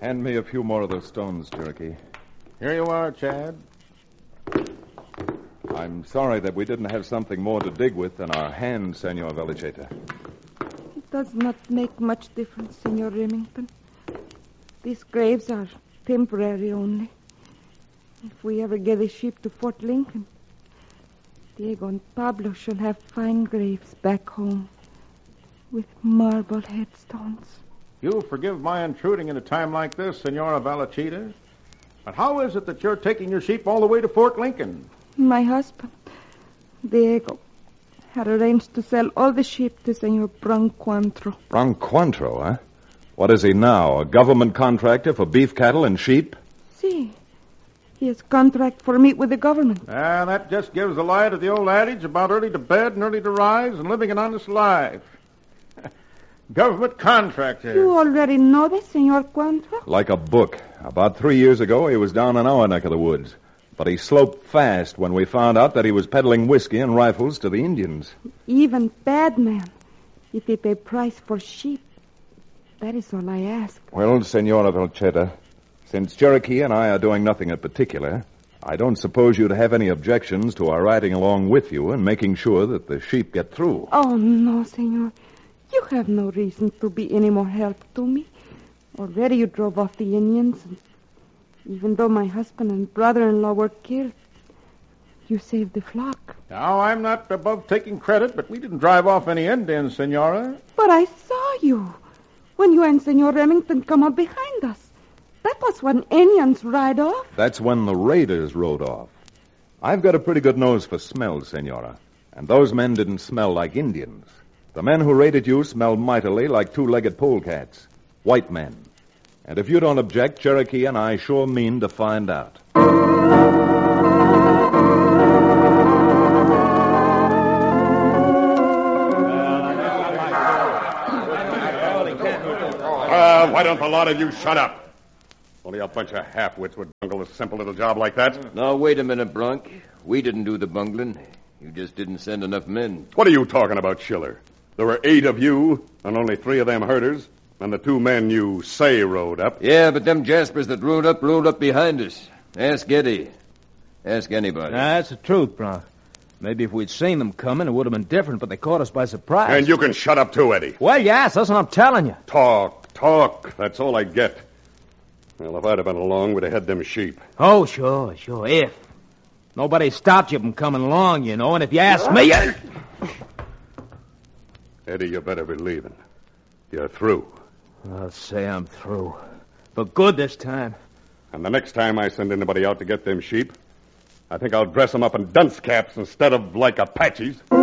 Hand me a few more of those stones, Cherokee. Here you are, Chad. I'm sorry that we didn't have something more to dig with than our hands, Senor Velicheta. It does not make much difference, Senor Remington. These graves are temporary only. If we ever get a ship to Fort Lincoln, Diego and Pablo shall have fine graves back home with marble headstones. You forgive my intruding in a time like this, Senora Velicheta. But how is it that you're taking your sheep all the way to Fort Lincoln? My husband, Diego, had arranged to sell all the sheep to Senor Branquantro. Branquantro, huh? What is he now, a government contractor for beef cattle and sheep? Si. He has contract for meat with the government. That just gives a lie to the old adage about early to bed and early to rise and living an honest life. Government contractor. You already know this, Senor Quantro? Like a book. About 3 years ago, he was down in our neck of the woods. But he sloped fast when we found out that he was peddling whiskey and rifles to the Indians. Even bad man, if they pay price for sheep. That is all I ask. Well, Senora Velicheta, since Cherokee and I are doing nothing in particular, I don't suppose you'd have any objections to our riding along with you and making sure that the sheep get through. Oh, no, Senor. You have no reason to be any more help to me. Already you drove off the Indians. And even though my husband and brother-in-law were killed, you saved the flock. Now, I'm not above taking credit, but we didn't drive off any Indians, Senora. But I saw you when you and Senor Remington come up behind us. That was when Indians ride off. That's when the raiders rode off. I've got a pretty good nose for smells, Senora. And those men didn't smell like Indians. The men who raided you smelled mightily like two-legged polecats. White men. And if you don't object, Cherokee and I sure mean to find out. Why don't a lot of you shut up? Only a bunch of half-wits would bungle a simple little job like that. Now, wait a minute, Bronk. We didn't do the bungling. You just didn't send enough men. What are you talking about, Schiller? There were 8 of you, and only 3 of them herders, and the 2 men you say rode up. Yeah, but them Jaspers that rode up behind us. Ask Eddie. Ask anybody. That's the truth, Bronk. Maybe if we'd seen them coming, it would have been different, but they caught us by surprise. And you can shut up too, Eddie. Well, yes, that's what I'm telling you. Talk. That's all I get. Well, if I'd have been along, we'd have had them sheep. Oh, sure. If. Nobody stopped you from coming along, you know, and if you ask me... Eddie, you better be leaving. You're through. I'll say I'm through. For good this time. And the next time I send anybody out to get them sheep, I think I'll dress them up in dunce caps instead of like Apaches.